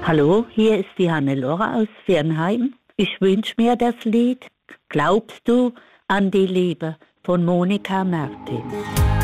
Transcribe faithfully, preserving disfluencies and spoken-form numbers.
Hallo, hier ist die Hannelore aus Viernheim. Ich wünsche mir das Lied Glaubst du an die Liebe von Monika Martin.